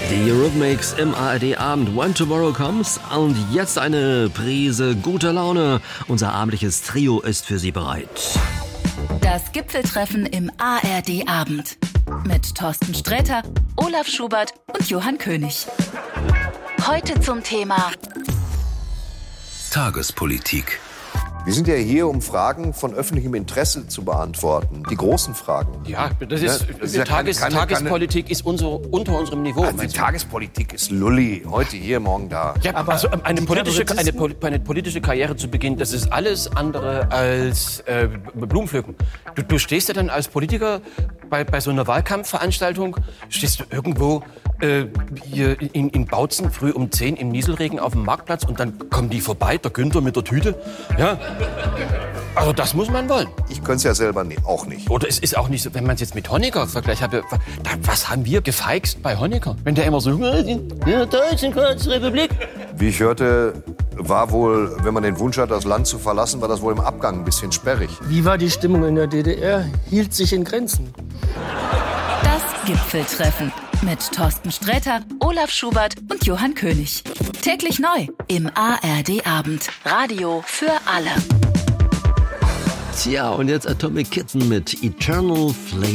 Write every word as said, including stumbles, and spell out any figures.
Die Eurythmics im A R D-Abend When Tomorrow Comes. Und jetzt eine Prise guter Laune. Unser abendliches Trio ist für Sie bereit. Das Gipfeltreffen im A R D-Abend. Mit Thorsten Sträter, Olaf Schubert und Johann König. Heute zum Thema Tagespolitik. Wir sind ja hier, um Fragen von öffentlichem Interesse zu beantworten. Die großen Fragen. Ja, das ist, Ja, das ist ja Tages, keine- keine- Tagespolitik ist unser, unter unserem Niveau. Also die meinst du? Tagespolitik ist Lulli. Heute hier, morgen da. Ja, Aber also eine die politische, eine, Kabarettisten- po- eine politische Karriere zu beginnen, das ist alles andere als äh, Blumenpflücken. Du, du stehst ja dann als Politiker bei, bei so einer Wahlkampfveranstaltung, stehst du irgendwo äh, hier in, in Bautzen früh um zehn im Nieselregen auf dem Marktplatz und dann kommen die vorbei, der Günther mit der Tüte. Ja. Also das muss man wollen. Ich könnte es ja selber nie, auch nicht. Oder es ist auch nicht so, wenn man es jetzt mit Honecker vergleicht, habe, da, was haben wir gefeixt bei Honecker? Wenn der immer so, in der Deutschen Republik. Wie ich hörte, war wohl, wenn man den Wunsch hat, das Land zu verlassen, war das wohl im Abgang ein bisschen sperrig. Wie war die Stimmung in der D D R? Hielt sich in Grenzen. das Gipfeltreffen. Mit Thorsten Sträter, Olaf Schubert und Johann König. Täglich neu im A R D-Abend. Radio für alle. Tja, und jetzt Atomic Kitten mit Eternal Flame.